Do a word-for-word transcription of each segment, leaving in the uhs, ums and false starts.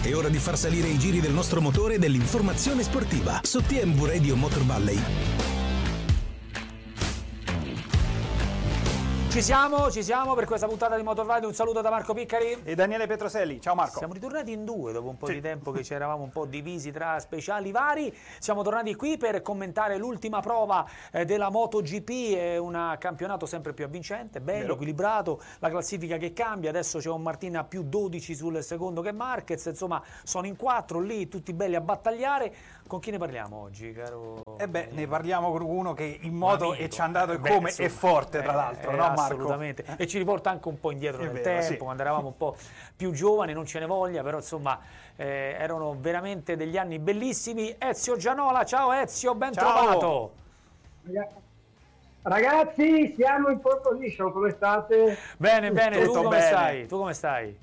È ora di far salire i giri del nostro motore e dell'informazione sportiva su T M V Radio Motor Valley. Ci siamo, ci siamo per questa puntata di Motor Valley. Un saluto da Marco Piccari e Daniele Petroselli. Ciao Marco. Siamo ritornati in due dopo un po' sì. di tempo che ci eravamo un po' divisi tra speciali vari. Siamo tornati qui per commentare l'ultima prova eh, della MotoGP. È un campionato sempre più avvincente, bello, Vero. equilibrato, la classifica che cambia. Adesso c'è un Martin a più dodici sul secondo che Marquez. Insomma, sono in quattro lì, tutti belli a battagliare. Con chi ne parliamo oggi, caro? Eh beh, ne parliamo con uno che in moto e ci è andato e Beh, come insomma, è forte, tra eh, l'altro, eh, no Marco? Assolutamente. Eh? E ci riporta anche un po' indietro È nel vero, tempo, sì. quando eravamo un po' più giovani, non ce ne voglia, però insomma eh, erano veramente degli anni bellissimi. Ezio Gianola, ciao Ezio, ben Ciao. trovato. Ragazzi, siamo in pole position, come state? Bene, bene, tu Tutto come bene. stai? Tu come stai?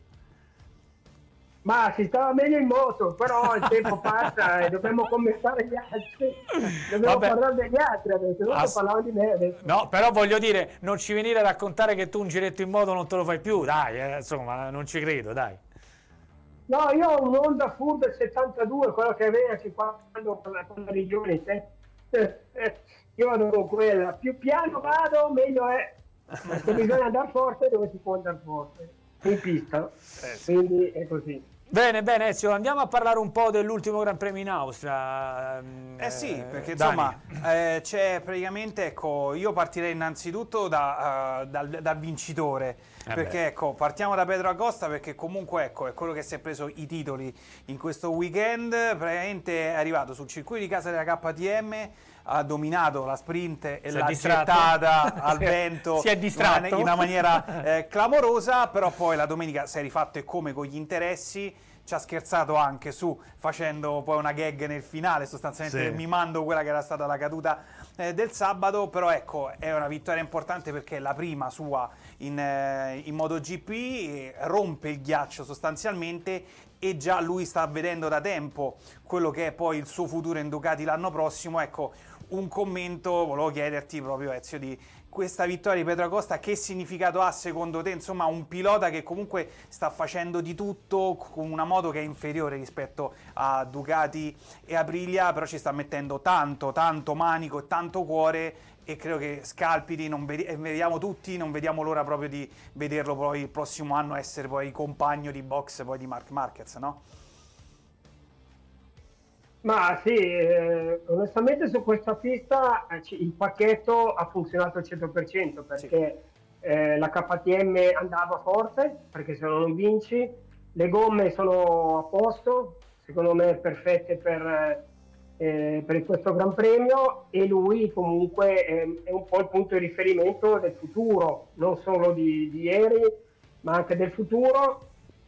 Ma si stava meglio in moto, però il tempo passa e dobbiamo commentare gli altri. Dobbiamo Vabbè. parlare degli altri adesso, non Ass- parlavo di me adesso. No, però voglio dire, non ci venire a raccontare che tu un giretto in moto non te lo fai più, dai, eh, insomma, non ci credo, dai. No, io ho un Honda Fur del settantadue, quello che aveva anche quando con la, con la regione. Io vado con quella, più piano vado, meglio è. Perché bisogna andare forte dove si può andare forte, in pista. Eh, sì. Quindi è così. Bene, bene Ezio, andiamo a parlare un po' dell'ultimo Gran Premio in Austria. Eh sì, perché Dani. insomma eh, c'è praticamente, ecco, io partirei innanzitutto da, uh, dal, dal vincitore, Eh perché beh. ecco, partiamo da Pedro Acosta, perché comunque ecco, è quello che si è preso i titoli in questo weekend, praticamente è arrivato sul circuito di casa della K T M, ha dominato la sprint e Si è l'ha distratto. gettata al Si è- vento si è distratto. in una maniera eh, clamorosa, però poi la domenica si è rifatto e come con gli interessi. Ci ha scherzato anche su, facendo poi una gag nel finale, sostanzialmente Sì. mimando quella che era stata la caduta eh, del sabato, però ecco, è una vittoria importante perché è la prima sua in, eh, in MotoGP, eh, rompe il ghiaccio sostanzialmente e già lui sta vedendo da tempo quello che è poi il suo futuro in Ducati l'anno prossimo. Ecco, un commento volevo chiederti proprio, Ezio, di questa vittoria di Pedro Acosta, che significato ha secondo te? Insomma, un pilota che comunque sta facendo di tutto con una moto che è inferiore rispetto a Ducati e Aprilia, però ci sta mettendo tanto, tanto manico e tanto cuore, e credo che scalpiti, non vedi- e vediamo tutti, non vediamo l'ora proprio di vederlo poi il prossimo anno essere poi compagno di box poi di Marc Marquez, no? Ma sì, eh, onestamente su questa pista eh, ci- il pacchetto ha funzionato al cento per cento perché eh, la K T M andava forte, perché se no non vinci, le gomme sono a posto, secondo me perfette per, eh, per questo Gran Premio, e lui comunque eh, è un po' il punto di riferimento del futuro, non solo di, di ieri, ma anche del futuro.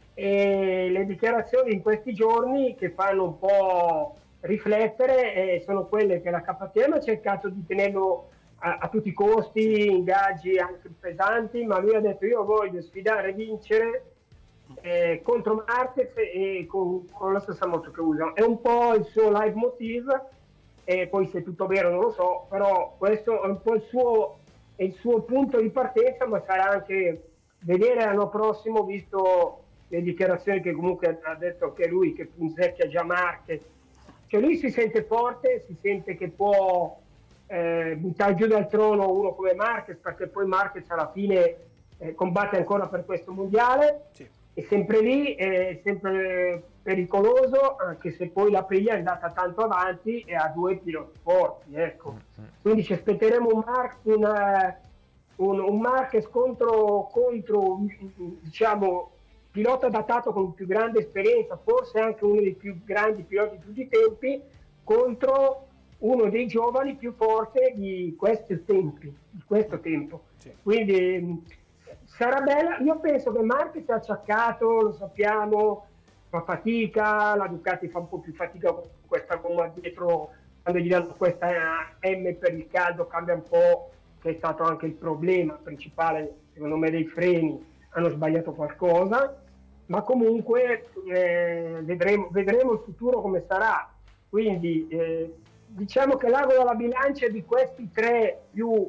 E le dichiarazioni in questi giorni che fanno un po' riflettere eh, sono quelle che la K T M ha cercato di tenerlo a, a tutti i costi, ingaggi anche pesanti, ma lui ha detto: io voglio sfidare e vincere eh, contro Marquez e con, con la stessa moto che usa. È un po' il suo leitmotiv, e poi se è tutto vero non lo so, però questo è un po' il suo, è il suo punto di partenza, ma sarà anche vedere l'anno prossimo, visto le dichiarazioni che comunque ha detto che lui che punzecchia già Marquez, cioè lui si sente forte, si sente che può eh, buttare giù dal trono uno come Marquez, perché poi Marquez alla fine eh, combatte ancora per questo mondiale, Sì. è sempre lì, è sempre pericoloso, anche se poi la Aprilia è andata tanto avanti e ha due piloti forti, ecco. Quindi ci aspetteremo un, Mar- una, un, un Marquez contro, contro diciamo pilota datato con più grande esperienza, forse anche uno dei più grandi piloti di tutti i tempi, contro uno dei giovani più forti di questi tempi, di questo tempo. Sì. Quindi mh, sarà bella. Io penso che Marquez è acciaccato, lo sappiamo, fa fatica, la Ducati fa un po' più fatica con questa gomma dietro, quando gli danno questa M per il caldo cambia un po', che è stato anche il problema principale, secondo me, dei freni, hanno sbagliato qualcosa. Ma comunque eh, vedremo, vedremo il futuro come sarà. Quindi eh, diciamo che l'ago della bilancia di questi tre più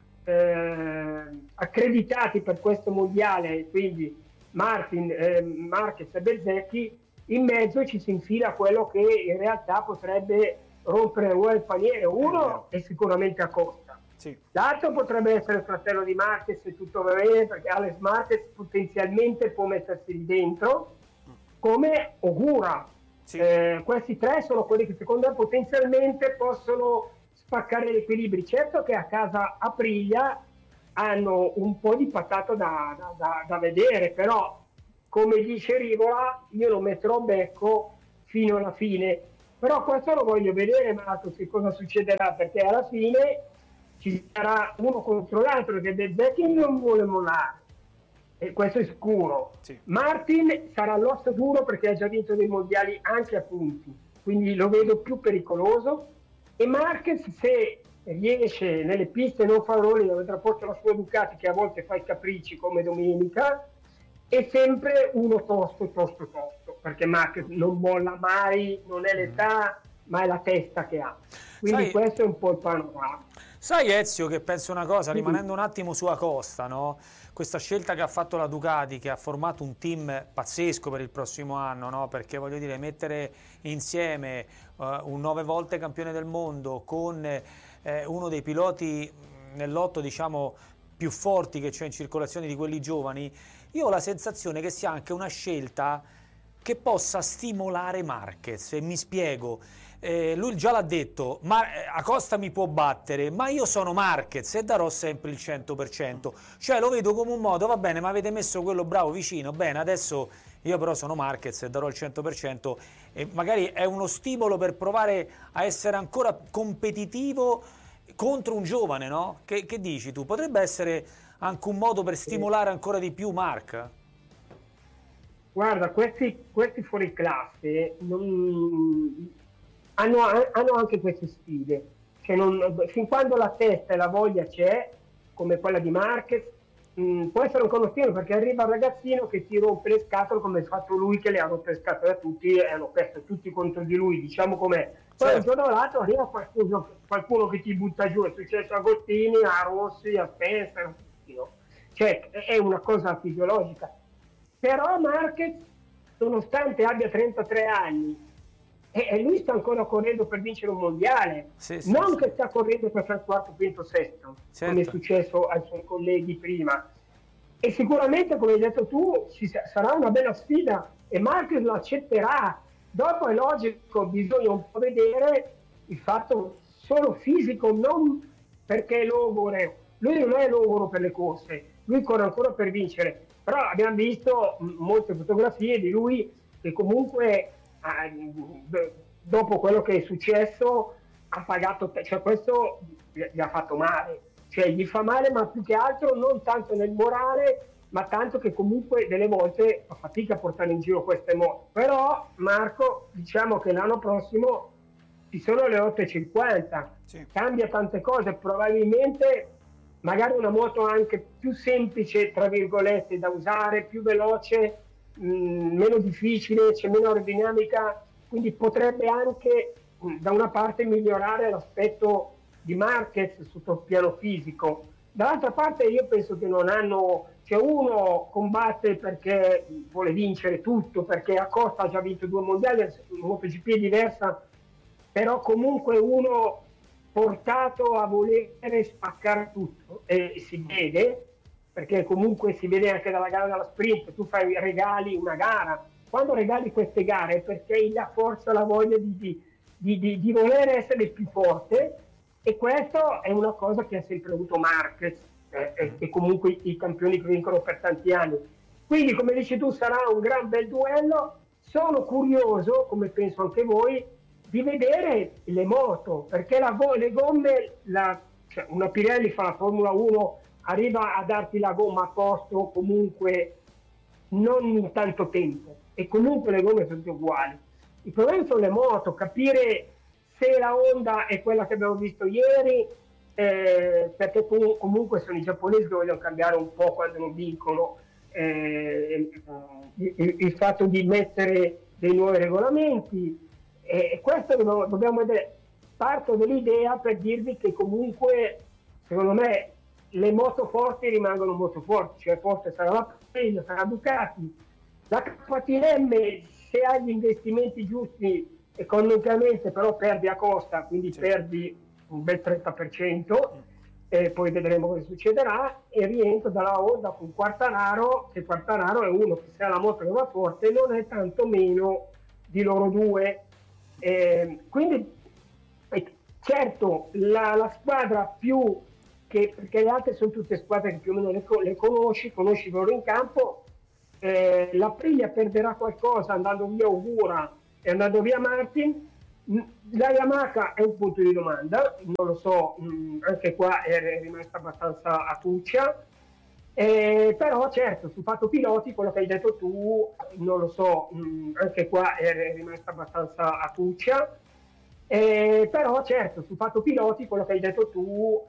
eh, accreditati per questo mondiale, quindi Martin, eh, Marquez e Bezzecchi, in mezzo ci si infila quello che in realtà potrebbe rompere il paniere. Uno è sicuramente Acosta, sì. L'altro potrebbe essere il fratello di Marquez, se tutto va bene, perché Alex Marquez potenzialmente può mettersi lì dentro, come Ogura. Sì. Eh, questi tre sono quelli che secondo me potenzialmente possono spaccare gli equilibri. Certo che a casa Aprilia hanno un po' di patata da, da, da, da vedere, però come dice Rivola io lo metterò becco fino alla fine, però questo lo voglio vedere, Marco, che cosa succederà, perché alla fine ci sarà uno contro l'altro, perché De Zecchi non vuole mollare, e questo è sicuro. Sì. Martin sarà l'osso duro perché ha già vinto dei mondiali anche a punti, quindi lo vedo più pericoloso, e Marquez, se riesce nelle piste non favorevoli dove trasporta la sua Ducati, che a volte fa i capricci come domenica, è sempre uno tosto, tosto, tosto, perché Marquez non molla mai, non è l'età, ma è la testa che ha. Quindi Sai, questo è un po' il panorama. Sai Ezio che penso una cosa, Sì. rimanendo un attimo su Acosta, no? Questa scelta che ha fatto la Ducati, che ha formato un team pazzesco per il prossimo anno, no? Perché voglio dire, mettere insieme uh, un nove volte campione del mondo con eh, uno dei piloti nel lotto, diciamo, più forti che c'è in circolazione di quelli giovani, io ho la sensazione che sia anche una scelta che possa stimolare Marquez, e mi spiego. Eh, lui già l'ha detto, ma Acosta mi può battere, ma io sono Marquez e darò sempre il cento per cento, cioè lo vedo come un modo, va bene, ma avete messo quello bravo vicino, bene, adesso io però sono Marquez e darò il cento per cento, e magari è uno stimolo per provare a essere ancora competitivo contro un giovane, no? Che, che dici tu? Potrebbe essere anche un modo per stimolare ancora di più Marc? Guarda, questi, questi fuori classe non, hanno, hanno anche queste sfide, cioè non, fin quando la testa e la voglia c'è, come quella di Marquez, mh, può essere un conoscitivo, perché arriva il ragazzino che ti rompe le scatole, come ha fatto lui, che le ha rotte le scatole a tutti e hanno perso tutti contro di lui, diciamo com'è. Poi certo. Un giorno o l'altro arriva qualcuno, qualcuno che ti butta giù, è successo a Agostini, a Rossi, a Spencer, cioè è una cosa fisiologica. Però Marquez, nonostante abbia trentatré anni, e, e lui sta ancora correndo per vincere un mondiale, sì, sì, non sì. che sta correndo per fare quarto, quinto, sesto, certo. come è successo ai suoi colleghi prima. E sicuramente, come hai detto tu, ci sarà una bella sfida e Marquez lo accetterà. Dopo è logico, bisogna un po' vedere il fatto solo fisico, non perché è logore. Lui non è logoro per le corse, lui corre ancora per vincere. Però abbiamo visto molte fotografie di lui che comunque eh, dopo quello che è successo ha pagato, cioè questo gli ha fatto male, cioè gli fa male, ma più che altro non tanto nel morale, ma tanto che comunque delle volte fa fatica a portare in giro queste moto. Però Marco, diciamo che l'anno prossimo ci sono le otto e cinquanta, sì. Cambia tante cose, probabilmente magari una moto anche più semplice, tra virgolette, da usare, più veloce, mh, meno difficile, c'è meno aerodinamica, quindi potrebbe anche mh, da una parte migliorare l'aspetto di Marquez sotto il piano fisico. Dall'altra parte io penso che non hanno, cioè uno combatte perché vuole vincere tutto, perché Acosta ha già vinto due mondiali, la MotoGP è diversa, però comunque uno portato a volere spaccare tutto, e si vede, perché comunque si vede anche dalla gara della sprint, tu fai regali una gara, quando regali queste gare è perché hai la forza, la voglia di, di, di, di, di voler essere il più forte, e questo è una cosa che ha sempre avuto Marquez eh, e, e comunque i campioni che vincono per tanti anni. Quindi, come dici tu, sarà un gran bel duello. Sono curioso, come penso anche voi, di vedere le moto, perché la, le gomme, la, cioè una Pirelli fa la Formula uno, arriva a darti la gomma a posto comunque non in tanto tempo, e comunque le gomme sono tutte uguali. Il problema sono le moto, capire se la Honda è quella che abbiamo visto ieri, eh, perché comunque sono i giapponesi che vogliono cambiare un po' quando non vincono, eh, il, il fatto di mettere dei nuovi regolamenti. E questo dobbiamo vedere. Parto dall'idea per dirvi che comunque secondo me le moto forti rimangono molto forti, cioè forte sarà la Pirelli, sarà Ducati, la K T M se hai gli investimenti giusti economicamente, però perdi a costa, quindi Sì. perdi un bel trenta per cento, e poi vedremo cosa succederà, e rientro dalla Honda con Quartararo, che Quartararo è uno che, se ha la moto che va forte, non è tanto meno di loro due. Eh, quindi eh, certo la, la squadra più che, perché le altre sono tutte squadre che più o meno le, le conosci, conosci loro in campo, eh, la Aprilia perderà qualcosa andando via Ogura e andando via Martin. La Yamaha è un punto di domanda, non lo so, mh, anche qua è rimasta abbastanza acuccia, eh, però certo sul fatto piloti, quello che hai detto tu, non lo so, mh, anche qua è rimasta abbastanza acuccia, eh, però certo sul fatto piloti, quello che hai detto tu,